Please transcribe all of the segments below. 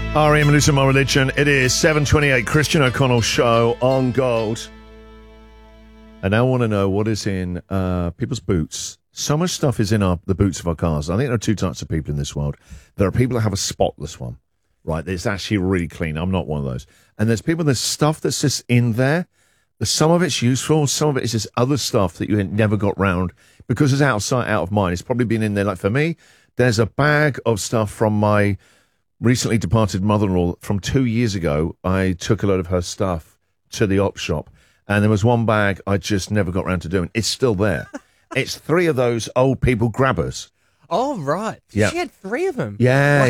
R.E.M. Losing My Religion. It is 7:28, Christian O'Connell Show on Gold. And I want to know what is in people's boots. So much stuff is in the boots of our cars. I think there are two types of people in this world. There are people that have a spotless one, right? It's actually really clean. I'm not one of those. And there's people, there's stuff that's just in there. Some of it's useful. Some of it is just other stuff that you never got round because it's out of sight, out of mind. It's probably been in there. Like for me, there's a bag of stuff from my recently departed mother-in-law from 2 years ago. I took a load of her stuff to the op shop, and there was one bag I just never got around to doing. It's still there. It's 3 of those old people grabbers. Oh, right. Yeah. She had 3 of them.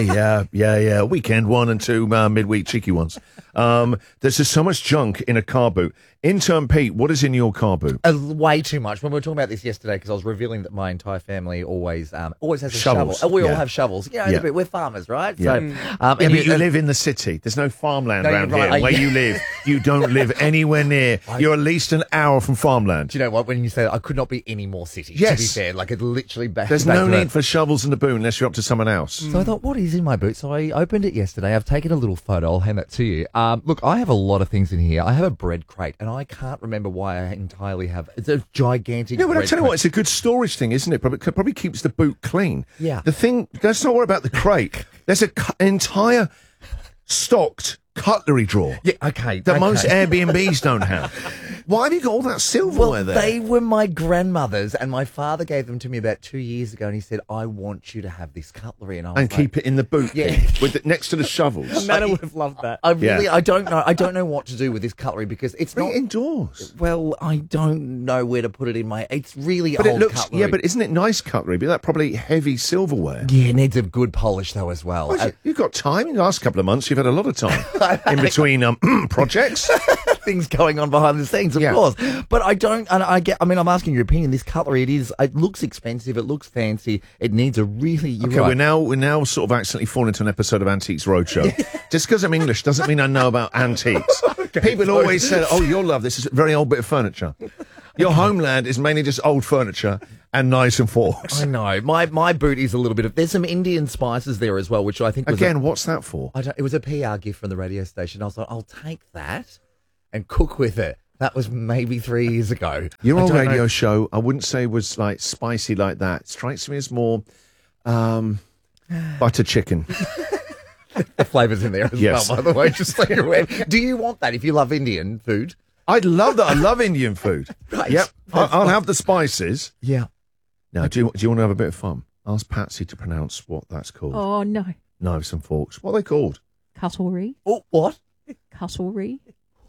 Yeah. Weekend one and 2 midweek cheeky ones. There's just so much junk in a car boot. Intern Pete, what is in your car boot? Way too much. When we were talking about this yesterday, because I was revealing that my entire family always has a Shovels. shovel. We all have shovels. We're farmers, right? Yeah. So, But you live in the city. There's no farmland around here. Where you live, you don't live anywhere near. You're at least an hour from farmland. Do you know what? When you say that, I could not be any more city, yes. to be fair. Like, it literally There's no need for shovels in the boot unless you're up to someone else. So I thought, what is in my boot? So I opened it yesterday. I've taken a little photo. I'll hand that to you. Look, I have a lot of things in here. I have a bread crate, and I can't remember why I entirely have. It's a gigantic. No, but I bread tell you crate. what, it's a good storage thing, isn't it? Probably keeps the boot clean. Yeah. The thing, let's not worry about the crate. There's an entire stocked cutlery drawer. Yeah, okay. That most Airbnbs don't have. Why have you got all that silverware there? They were my grandmother's, and my father gave them to me about 2 years ago, and he said, I want you to have this cutlery. And I was keep it in the boot, Yeah. next to the shovels. Amanda would have loved that. I don't know what to do with this cutlery because it's Bring not it indoors. Well, I don't know where to put it in my. It's really But old it looks, cutlery. yeah, but isn't it nice cutlery? But that probably heavy silverware. Yeah, it needs a good polish though as well. You've got time. In the last couple of months, you've had a lot of time in between projects. Things going on behind the scenes, of course. But I don't, and I'm asking your opinion. This cutlery, it looks expensive, it looks fancy, it needs a really. We're now sort of accidentally falling into an episode of Antiques Roadshow. Just because I'm English doesn't mean I know about antiques. People always say, "Oh, you'll love this. It's a very old bit of furniture." Your homeland is mainly just old furniture and knives and forks. I know. My boot is a little bit of. There's some Indian spices there as well, which I think was what's that for? It was a PR gift from the radio station. I was like, I'll take that and cook with it. That was maybe 3 years ago. Your old radio show, I wouldn't say was like spicy like that. It strikes me as more butter chicken. The flavours in there as Yes. well, by the way, just so you're aware. Do you want that if you love Indian food? I'd love that. I love Indian food. Right. Yep. I'll have the spices. Yeah. Now, do you want to have a bit of fun? Ask Patsy to pronounce what that's called. Oh, no. Knives and forks. What are they called? Cutlery. Oh, what? Cutlery.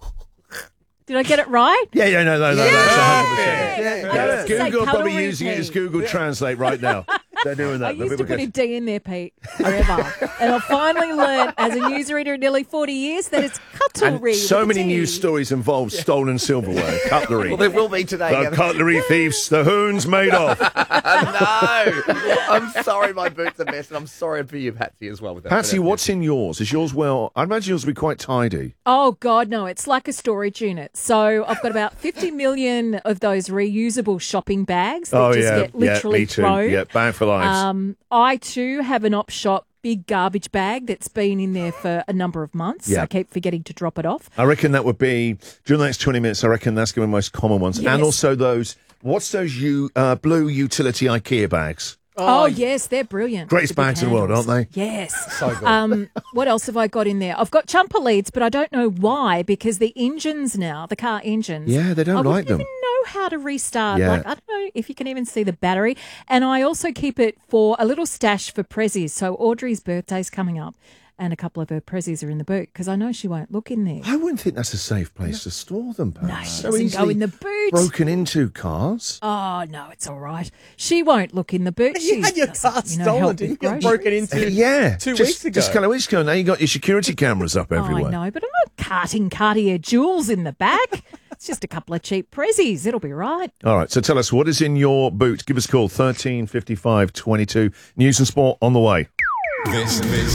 Did I get it right? Yeah, no, that's 100%. I used to say Google are probably cutlery, using it as Pete. Google Translate right now. They're doing that. I used to put a D in there, Pete, forever. And I finally learned as a newsreader in nearly 40 years that it's cutlery. And so with a many D. news stories involve stolen silverware, cutlery. Well, there will be today. The cutlery thieves, the hoons made off. No. I'm sorry my boots are mess, and I'm sorry for you, Patsy, as well. With that. Patsy, what's in yours? Is yours, well, I imagine yours will be quite tidy. Oh, God, no. It's like a storage unit. So I've got about 50 million of those reusable shopping bags that get literally me too. thrown. Yeah, bag for lives. I, too, have an op shop big garbage bag that's been in there for a number of months. Yeah. I keep forgetting to drop it off. I reckon that would be, during the next 20 minutes, I reckon that's going to be the most common ones. Yes. And also what's those blue utility IKEA bags? Oh, yes, they're brilliant. Greatest The big bags in the world, handles. aren't they? Yes. So good. What else have I got in there? I've got jumper leads, but I don't know why, because the engines now, the car engines. Yeah, they don't I like wouldn't them. even know how to restart. Yeah. Like, I don't know if you can even see the battery. And I also keep it for a little stash for prezzies. So Audrey's birthday's coming up, and a couple of her prezzies are in the boot, because I know she won't look in there. I wouldn't think that's a safe place to store them, Pat. No, she So doesn't go easily in the boot. broken into cars. Oh, no, it's all right. She won't look in the boot. You had your car stolen, didn't you? Get broken into Yeah. 2 just, weeks ago. Just a couple of weeks ago. Now you got your security cameras up everywhere. I know, but I'm not carting Cartier jewels in the back. It's just a couple of cheap prezzies. It'll be right. All right, so tell us, what is in your boot? Give us a call, 13 55 22. News and sport on the way. This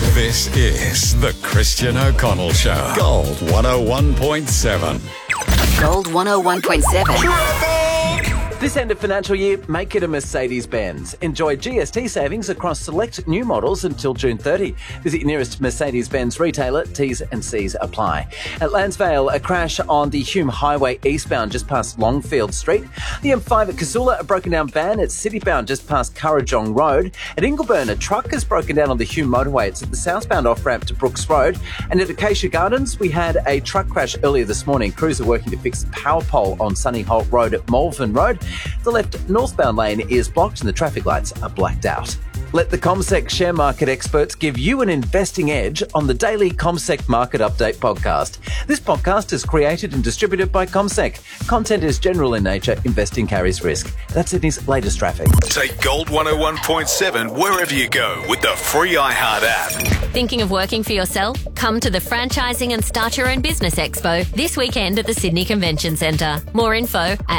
is the Christian O'Connell Show. Gold 101.7. Gold 101.7. This end of financial year, make it a Mercedes-Benz. Enjoy GST savings across select new models until June 30. Visit your nearest Mercedes-Benz retailer. T's and C's apply. At Lansvale, a crash on the Hume Highway eastbound just past Longfield Street. The M5 at Casula, a broken down van at Citybound just past Currajong Road. At Ingleburn, a truck has broken down on the Hume motorway. It's at the southbound off-ramp to Brooks Road. And at Acacia Gardens, we had a truck crash earlier this morning. Crews are working to fix the power pole on Sunny Holt Road at Malvern Road. The left northbound lane is blocked and the traffic lights are blacked out. Let the CommSec share market experts give you an investing edge on the daily CommSec Market Update podcast. This podcast is created and distributed by CommSec. Content is general in nature. Investing carries risk. That's Sydney's latest traffic. Take Gold 101.7 wherever you go with the free iHeart app. Thinking of working for yourself? Come to the Franchising and Start Your Own Business Expo this weekend at the Sydney Convention Centre. More info at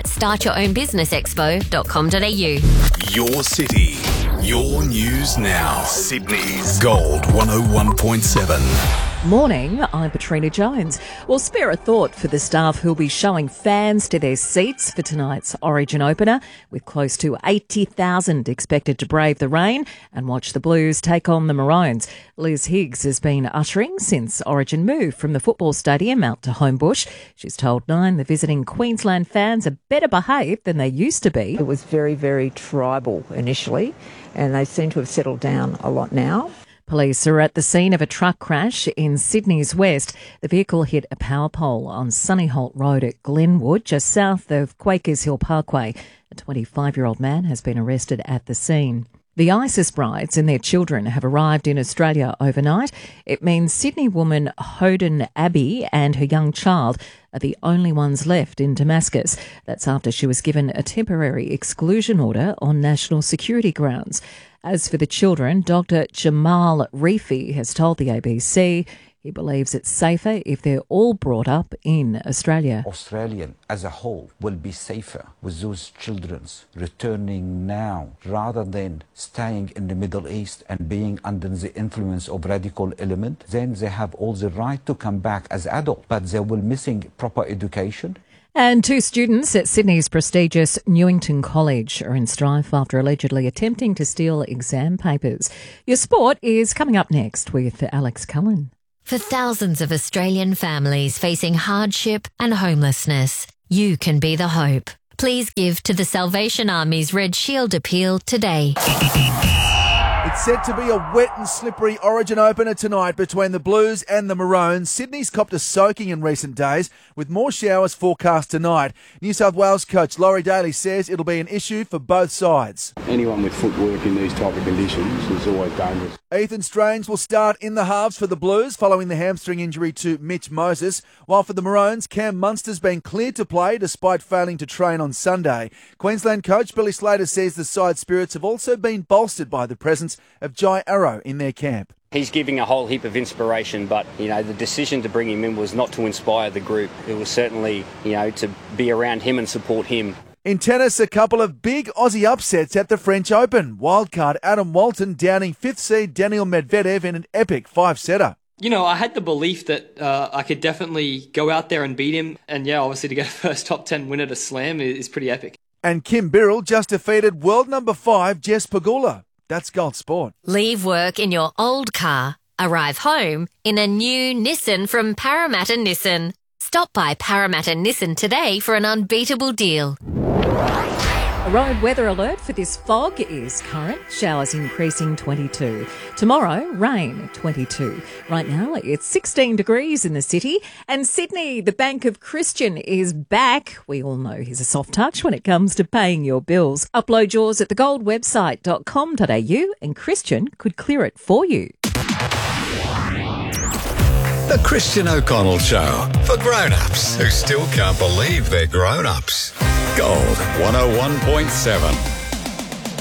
startyourownbusinessexpo.com.au. Your city, your news now. Sydney's Gold 101.7. Morning, I'm Patrina Jones. We'll spare a thought for the staff who'll be showing fans to their seats for tonight's Origin opener, with close to 80,000 expected to brave the rain and watch the Blues take on the Maroons. Liz Higgs has been ushering since Origin moved from the football stadium out to Homebush. She's told Nine the visiting Queensland fans are better behaved than they used to be. It was very, very tribal initially, and they seem to have settled down a lot now. Police are at the scene of a truck crash in Sydney's west. The vehicle hit a power pole on Sunny Holt Road at Glenwood, just south of Quakers Hill Parkway. A 25-year-old man has been arrested at the scene. The ISIS brides and their children have arrived in Australia overnight. It means Sydney woman Hoden Abbey and her young child are the only ones left in Damascus. That's after she was given a temporary exclusion order on national security grounds. As for the children, Dr. Jamal Rifi has told the ABC he believes it's safer if they're all brought up in Australia. Australian as a whole will be safer with those children returning now rather than staying in the Middle East and being under the influence of radical element. Then they have all the right to come back as adults, but they will missing proper education. And two students at Sydney's prestigious Newington College are in strife after allegedly attempting to steal exam papers. Your sport is coming up next with Alex Cullen. For thousands of Australian families facing hardship and homelessness, you can be the hope. Please give to the Salvation Army's Red Shield appeal today. It's set to be a wet and slippery Origin opener tonight between the Blues and the Maroons. Sydney's copped a soaking in recent days, with more showers forecast tonight. New South Wales coach Laurie Daly says it'll be an issue for both sides. Anyone with footwork in these type of conditions is always dangerous. Ethan Strange will start in the halves for the Blues following the hamstring injury to Mitch Moses, while for the Maroons, Cam Munster's been cleared to play despite failing to train on Sunday. Queensland coach Billy Slater says the side's spirits have also been bolstered by the presence of Jai Arrow in their camp. He's giving a whole heap of inspiration, but, the decision to bring him in was not to inspire the group. It was certainly, to be around him and support him. In tennis, a couple of big Aussie upsets at the French Open. Wildcard Adam Walton downing 5th seed Daniil Medvedev in an epic 5-setter. I had the belief that I could definitely go out there and beat him. And obviously to get a first top 10 win at a slam is pretty epic. And Kim Birrell just defeated world number 5 Jess Pegula. That's Gold Sport. Leave work in your old car. Arrive home in a new Nissan from Parramatta Nissan. Stop by Parramatta Nissan today for an unbeatable deal. A road weather alert for this fog is current. Showers increasing 22. Tomorrow, rain 22. Right now, it's 16 degrees in the city. And Sydney, the Bank of Christian, is back. We all know he's a soft touch when it comes to paying your bills. Upload yours at thegoldwebsite.com.au and Christian could clear it for you. The Christian O'Connell Show, for grown-ups who still can't believe they're grown-ups. Gold 101.7.